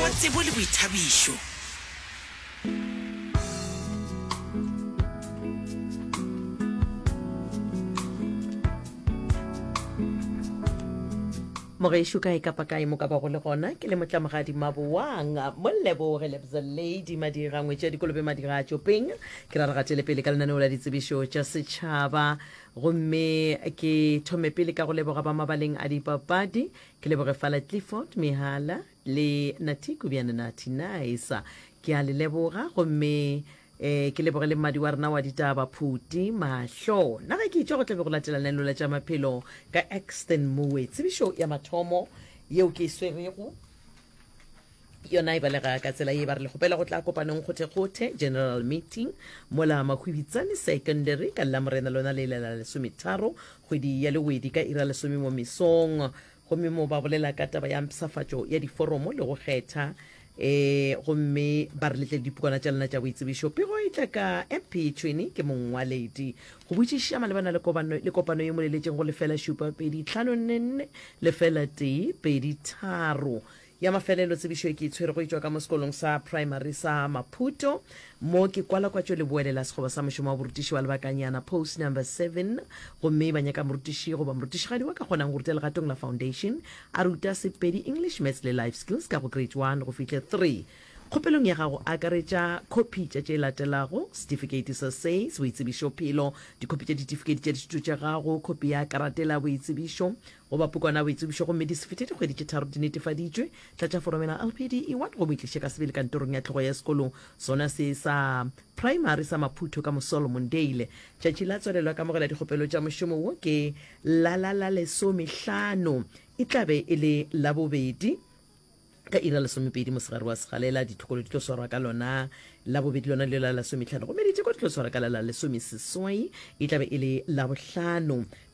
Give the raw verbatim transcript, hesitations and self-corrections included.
tsebo le boithabišo. Moreisho ka eka pakai mo ka ba go le gona ke le motlamagadi maboang mo lebo re lebza lady madira ngwe di kolobe madira choping ke ra ratele pele ka lenaneo la ditsebišo tša setšhaba gomme ke thome pele ka go leboga ba mabaleng a dipapadi ke leboge Fala Clifford Mihala le Natiko Biana Nati Nice ke a le leboga gomme eh ke leboge le mmadi wa rena wa ditaba Phuti Mahlo na ga ke itse go tle go latela lenaneo la tša maphelo ka Exton Moe tsebišo ya mathomo yeo ke swerego yona e balega ka tsela ye ba re le gopela go tla kopanong gote-gote general meeting mola Mahwibitsane secondary ka la morena lona le la lesometharo kgwedi ya lewedi ka ira lesome mo mesong gomme mo ba bolela ka taba ya mpsafatšo ya diforomo le go kgetha eh gomme ba re letle dipukana tša lena tša boitsebišo pego e tla ka M P tšhweni ke mongwaledi go botšišiša malebana le kopano le kopano ye mo leletseng go lefela šupa pedi tlhano nne lefela tee pedi tharo ya mafelelo tsebišo e ke itshwere go itšwa ka mo sekolong sa primary sa Maputo mo ke kwala kwa tšo le boelela sekgoba sa mošomo wa borutiši wa lebakanyana post number seven gomme ba nyaka morutiši goba morutišigadi wa ka kgonang go rutela gatong la foundation a ruta sepedi English maths le life skills ka go grade one go fihle three kgopelong ya gago akaretša copy tša tše latelago certificate sa says boitsebišo phelo dikopi tša certificate tša dithuto tša gago copy ya karatela boitsebišo goba pukana boitsebišo gomme di se fete dikgwedi tše tharo di netefaditšwe tlatša foromela L P D E one go boitliše ka sebele kantorong ya tlhogo ya sekolo sona se sa primary sa Maputo ka mo Solomon Dale tšatši la tswalelwa ka mogela dikgopelo tša mošomo wo ke la la la lesomehlano e tlabe e le la bobedi ka ira lesomepedi mosegare wa segalela dithokolo di tlo swarwa ka lona la bobedi lona le la lesomehlano gomme diteko di tlo swarwa ka la lesomeseswai e tlabe e le la bohlano